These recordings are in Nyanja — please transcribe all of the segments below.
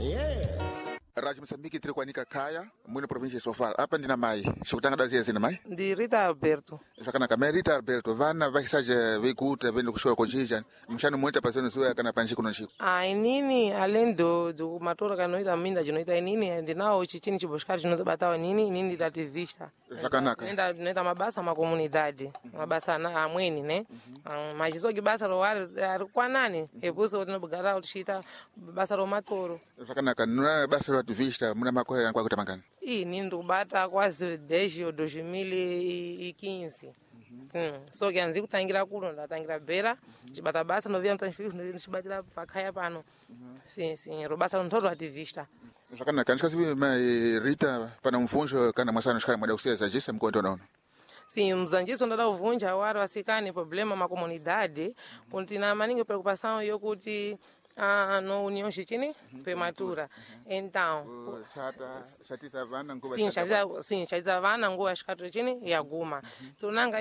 Rádio Moçambique tiri kuanika kaya mwini província de Sofala. Hapa ndina mai. Shukutanga dazi yazina mai? Ndi Rita Alberto. Shakana kama Rita Alberto vana vakisaje vikuta vende kushoka konjija. Mshana mwita pasoni suya kana panchi kuno nshiko. Inini além do matora kanoita minda jinoita inini ndinao chichini chiboshkari chinoita batawa nini ndativista. Shakanaka. Noita mabasa ma comunidade. Mabasa na amweni ne. Majisoki basa ro ari kwanani. Epuso tinobugara utishita basa ro matoro. Shakanaka nuna basa ro ativista muna makohe kwa kutamangana. Nini ndikubata quase desde 2015. So que anzi kutangira kuno ndatangira bera chibata basa novia mtanfifu ndichibatira pakhaya pano. Sim, robasa ntoto ativista. Shakanaka nchikasibi mai Rita pana mfunjo kana mwasana shikana mwada kuseza jisa mkondo naona. Sim, mzanjiso ndada uvunja waro asikane problema ma comunidade kuntina maningi preocupação yokuti no união chitini prematura. Então, chatiza vana nguva. Chatiza vana nguva shikato chini yaguma. Tunanga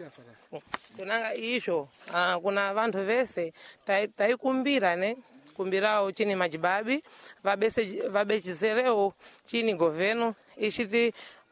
isho kuna vantu vese taikumbira ne kumbirao chini majibabi vabechizereo chini governo ishiti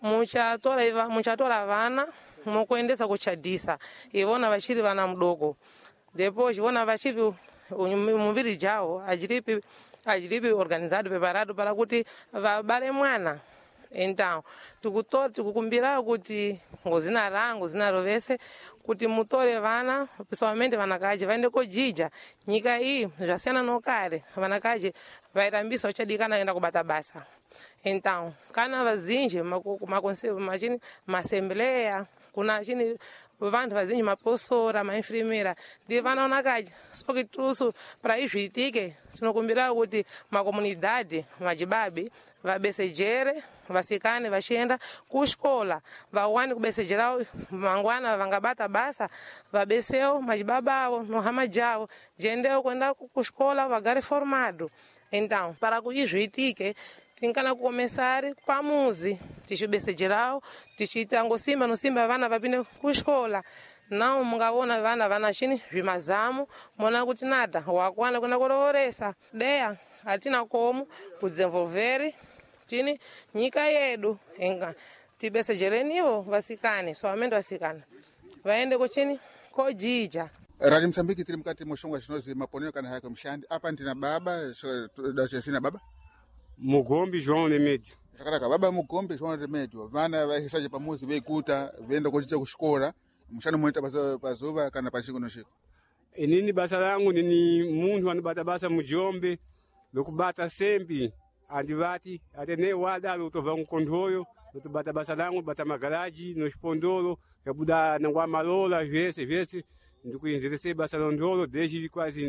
muchatora vana mukuendesa kuchadisa ivona vachiri vana mdoko depois vona vachiri muviri jao ajiripi organizado preparado para kuti vabare mwana. Então tikukumbira kuti ngozina rangu vese kuti mutore vana pessoalmente vanakaji vaende kojija nyika iyi zvasiyana nokare vanakaji vairambisa uchadikana enda kubata basa. Então kana vazinji machini maassembleia kuna chini vantu vazinji maposora mainfrimera ndi vanaonakaji soki tusu para izvitike tinokumbira kuti macomunidade majibabi vabesejere vasikane vachienda kuxikola vawani kubesejerao mangwana vangabata basa vabeseo majibaba avo nohama javo jendeo kwenda kuxikola vagare formado. Então para kuti izvitike tinkana kukomesari pamuzi tichibesejerao tichiita ngosimba nosimba vana vapinde kuxikola. Não mungavona vana chini zvimazamu mona kuti nada wakwana kwenda kurovoresa deya hatina komu kudesenvolvere chini nyika yedu enga tibesejereniwo vasikane soamente vasikana vaende kuchini kojija. Radio Moçambique tiri mkati moshonga chinozi maponeo kana haka mshandi apa ndina baba dasina baba Mugombi João Remédio. Shakaraka baba Mugombi João Remédio vana vahisaje pamuzi veikuta venda kuchita kuxikola mshana mwita pazuva kana pachiko noshiko. Nini basa langu nini mundu anabata basa mujombe lokubata sembi andivati atene wada lotova mkondoyo lotubata basa langu bata magaraji no spondolo yabuda nangwa malola vyese ndikuinzirese basa londolo desde quase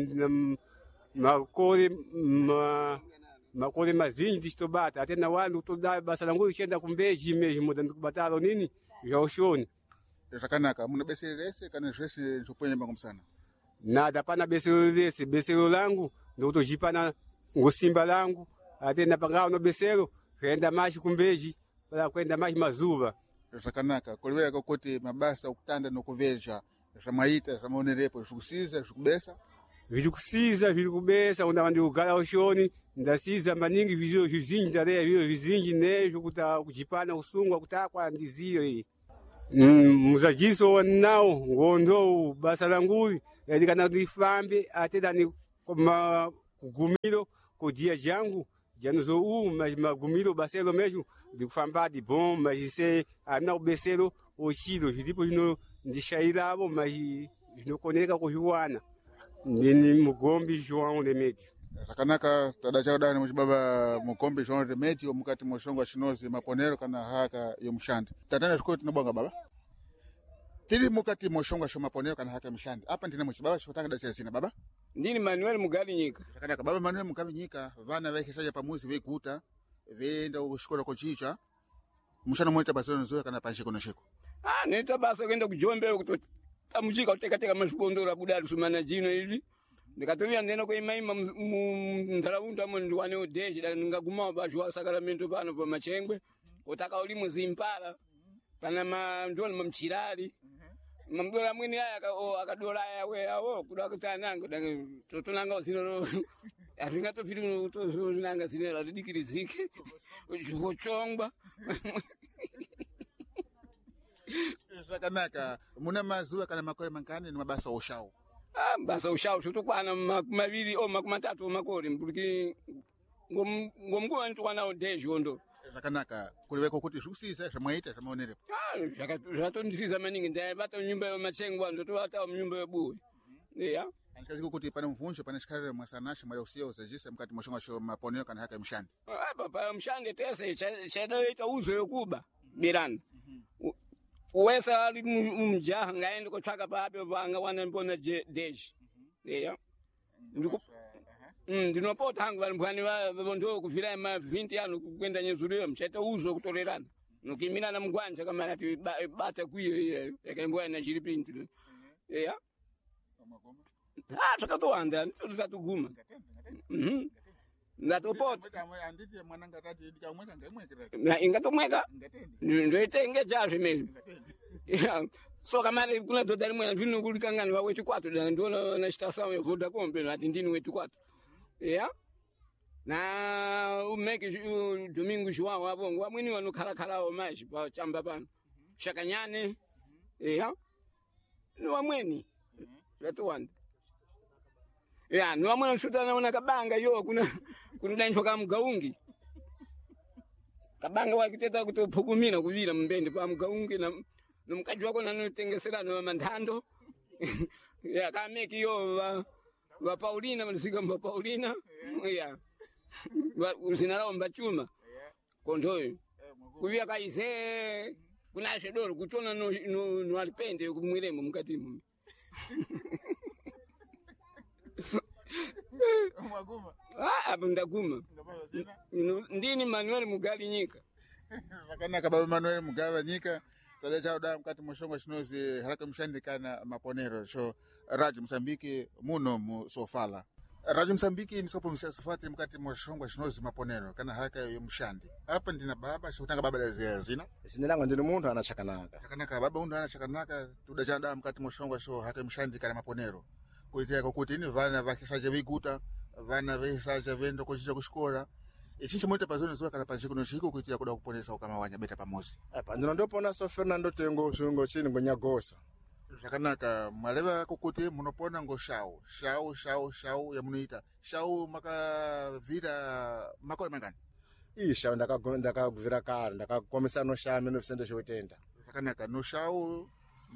makore mazinji distobata atena wandu toda basa langu chenda kumbeji meji muda ndikubatalo nini ya ushoni. Shakanaka muna beselese kana zvese zvoponya bango msana. Nada pana beselo langu ndo tojipana ngosimba langu atena pangao no beselo kwenda mashi kumbeji para kwenda mashi mazuva. Shakanaka kolwera kokote mabasa ukutanda no kuveja zvamaita zvamaonerepo zvikusiza zvikubesa zvikubesa unda vandi ugara ushoni ndasiza maningi vizio vizinji ndare vizio vizinji nezvo kuta kujipana usungwa kutakwa ndiziyo iyi. Muzajiso wanao ngondo basa languli yalikana difambe ateda ni kugumilo kodia jangu januzo magumilo baselo meju dikufamba di bom majise ana obeselo ochilo ndipo hino ndishairabo maji hino koneka kuhiwana ndini Mugombi João Remédio. Shakanaka tadachadani muchibaba Mugombi João Remédio mukati moshonga chinozi maponero kana haka yomshandi. Tatana tukoti nobonga baba. Tiri mukati moshonga shoma ponero kana haka mshandi. Apa ndina muchibaba shotanga dasi yasina baba. Ndini Manuel Mugabi Nyika. Shakanaka baba Manuel Mugabi Nyika vana vahisaje pamuzi veikuta venda kuxikola kochicha. Mushana mwita basono zoya kana panshiko noshiko. Nita basa kwenda kujombe kuto tamuchika uteka mashibondora budari sumana jino hivi. Ndikatoya ndena kwa imaima mndaraunda mo ndwane odeji ngaguma bashwa sakalamento pano pa machengwe utaka ulimu zimpala pana ndolo mamchirali mamdola mwini haya akadola yawe awo kudakutana nango totonanga zino aringatofiri utozinanga zinera ridikirizike vochongwa zvakanaka. Muna mazuva kana makore mangani ni mabasa oshawo? Basa oshawo zvotokwana maviri o makumatatu omakore mbuki ngomnguva nditokwana dezhondo. Zvakanaka. Kuliveko kuti zvikusiza zvamaita zvamaonerepo? Zvatondisiza maningi ndaibata munyumba yemachengwa ndotovata munyumba yebuwe. Eya. Andikaziko kuti pane mvunjo pane chikarire mwasanashe mwari usiyo uzajisa mukati moshonga sho maponero kana haka mshandi. Pa mshandi tese chadaita uzo yokuba birana. Uwesa ali mjaha ngaende kotsvaka pape vanga wana mbona deji. Eya. Ndinopota hangu vanhu ndo kuvhira ma 20 ano kuenda nyezuriyo mchete uzo kutorerana. Nokimina na mgwanja kama ati bata kuyo yakaimboya na chiripintu. Eya. Takatowanda ndikatoguma. Ndatopota. Anditi mwananga tati ndikamweka ngemwekera. Na ingatomweka. Ndoitenge jazve mimi. So kama kuna dodari mwana ndino kulikangana wa wetu 4 ndiona na chitasawa yoda kombe ati ndini wetu 4. Yeah. Na umeke domingo João hapo ngwamwini wanokharakhala maji pa chamba pano. Shakanyane. Yeah. Ni wamweni. Letowanda. Yeah, ni wamweni nshuta naona kabanga yo kuna dancho kama mgaungi. Kabanga wakiteta kutophukumina kuvira mbende pa mgaungi na nomkaji wako nanotengesera no mandando. Yeah, kameki yo wa Paulina malisika mba Paulina. Yeah. Usinalao mbachuma. Kondoyo. Kuvia kaise kuna shedoro kuchona no alipende kumwiremo mkatimu. Mwaguma. Hapo ndaguma. Ndini Manuel Mugali Nyika. Zvakanaka baba Manuel Mugali Nyika. Tale chauda mkati moshonga chinozi haraka mshandikana maponero. So Radio Msambiki muno musofala. Radio Msambiki nisopo msafati mkati moshonga chinozi maponero kana haraka yomshandi. Hapa ndina baba shotanga baba la zina. Sinilanga ndino muntu anachakanaka. Chakanaka baba muntu anachakanaka tudachada mkati moshonga sho haraka mshandikana maponero. Kuitia kokuti ini vana vakisaje viguta vana vesaje vendo kuchicha kushikora ichinchi moita pazoni zuwa kana panjiko no chiko kuitia kuda kuponesa ukama wanya beta pamosi apa ndino ndopona so Fernando Tengo shungo chini ngonyagosa. Zvakanaka maleva kokuti munopona ngo shau ya munoita shau makavira makore mangani isha ndakaguvira kare ndakakomesa no shame no visende zvotenda. Zvakanaka no shau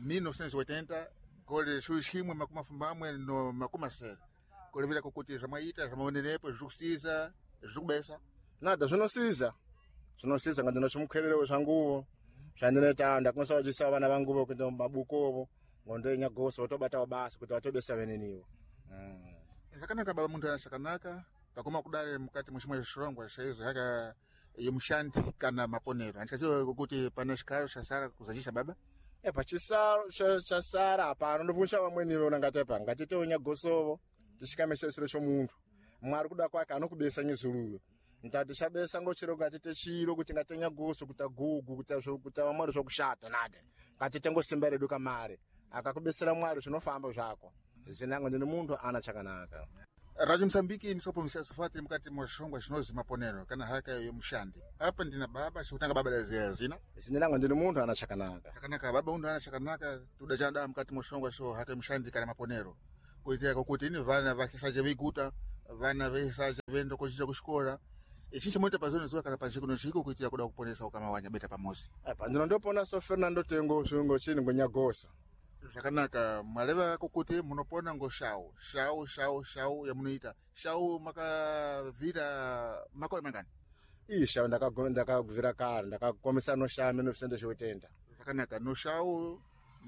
1980 kole shushimwe makumafumamwe no makumasera kulevera kokuti zvamaita zvamaonerepo zvikusiza zvikubesa nada zvinosiza ngati nochimukherero zvanguvo zvandineta ndakunosawachisa vana vanguvo kuita mabukovo ngondo nyagoso tobata basi kuti watobesa veneniwo. Zvakanaka baba muntu anachakanaka pakoma kudare mukati mwechimwe chirongwa chaizo haka yemshandi kana maponero andikaziva kuti pane chikaro chasara kuzachisa baba pachisaro chasara apano ndovuncha vamweni vona ngatite onyagosovo tishikamesesero chomuntu mwari kuda kwake anokubesa nyezuruyo ntati chabesa ngochero ngatite chiro kuti ngatenya goso kuta gugu kuta vamwari zvokushata nade ngatite ngosimba redu kamare akakubesera mwari zvinofamba zvako zinango ndine muntu anachakanaka. Radio Msambiki nisopo msafati mkati moshongwa chinozi maponero kana haraka yomshandi. Hapa ndina baba shotanga baba la zina. Sinilanga ndine muntu anachakanaka. Chakanaka baba muntu anachakanaka tudachada mkati moshongwa sho haraka yomshandi kana maponero. Kuitia kokuti ini vana vakisaje viguta vana vesaje vendo kuchicha kushikora ichinchi moita pazoni zuwa kana panjiko no chiko kuitia kuda kuponesa ukama wanya beta pamosi apa ndino ndopona so Fernando Tengo shungo chini ngonyagosa. Zvakanaka maleva kokuti munopona ngo shau ya munoita shau makavira makore mangani isha ndakaguvira kare ndakakomesa no shame no visende zvotenda. Zvakanaka no shau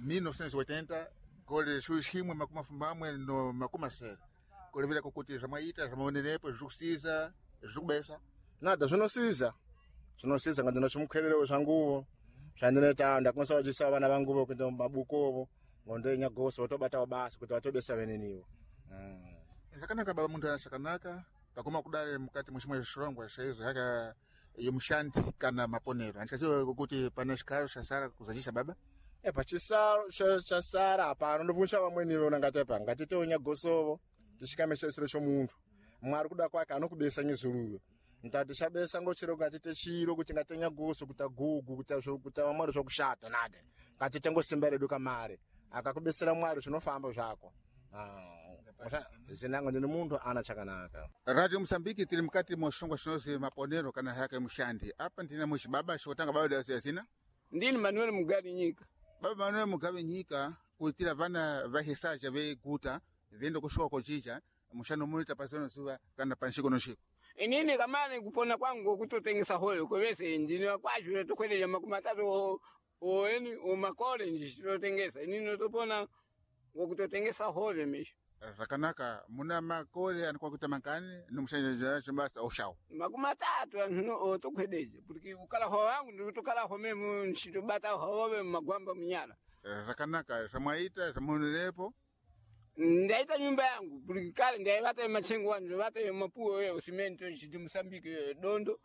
1980 kole shushimwe makumafumamwe no makumasera kulevera kokuti zvamaita zvamaonerepo zvikusiza zvikubesa nada zvinosiza ngati nochimukherero zvanguvo zvandineta ndakunosawachisa vana vanguvo kuita mabukovo ngondo nyagoso tobata basi kuti watobesa veneniwo. Zvakanaka baba muntu anachakanaka pakoma kudare mukati mwechimwe chirongwa chaizo haka yomshandi kana maponero andikaziva kuti pane chikaro chasara kuzachisa baba pachisaro chasara apano ndovuncha vamweni vona ngatite onyagosovo tishikamesesero chomuntu mwari kuda kwake anokubesa nyizuluwe ntati chabesa ngochero ngatite chiro kuti ngatenya goso kuta gugu kuta mamwari zvakushata nade ngatite ngosimba redu kamare akakubesera mwari zvinofamba zvako zinango ndine munhu ana chakanaka. Radio Msambiki tiri mkati moshongwa shinozi maponero kana haka mushandi apa ndina muchibaba shotanga baba dasi asina ndini Manuel Mugabe Nyika. Baba Manuel Mugabe Nyika kutira vana vahesaja veguta vendo kushoko chicha mushano mulita pasono suwa kana panshiko noshiko inini kamani kupona kwangu kutotengesa hoyo kwese ndini kwazvo tokweleja makumi atatu oeni omakole nditotengesa inini notopona ngokutotengesa hoyo misho rakanaka muna makole anakwa kutamankani nomushanja chambasa oshawo makumi atatu anhu tokwedeje porque ukala ho wangu ndikutokala ho memu nchitobata howe magwamba munyala rakanaka samwaita samunepo ndaita nyumba yangu porque kale ndaivata machengo wangu vata mapuo wewe cemento chiti Msambiki dondo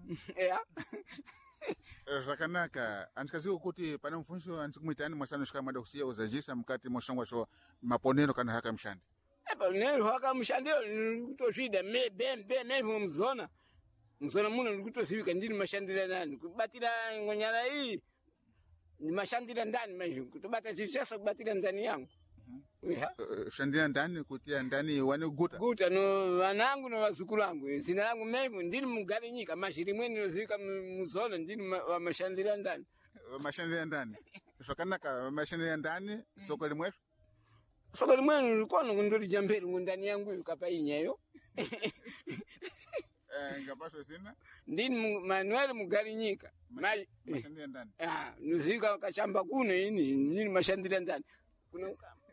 rakanaka antikaziko kuti pana mfunso ansikumwitani mwasano shika mwada kusiya uzajisa mkati moshongwa sho maponero kana haka mshandi nero haka mshandi kutosvida me mzona muno ndikutosivika ndiri mashandira nani kubatira ngonyala iyi ni mashandira ndani manje kutobata chisesa kubatira ndani yangu shandira ndani kutia ndani wani guta no wanangu no wazukulu wangu zina langu mimi ndiri Mugabe Nyika mashiri mweni nozika muzona ndiri mashandira ndani zvakanaka mashandira ndani soko limweso soko limwe likono ndori jamberi ngundani yangu kapa inyeyo ngapaso zina ndini Manuel Mugabe Nyika mashandira ndani nozika kachamba kuno ini ndiri mashandira ndani kuno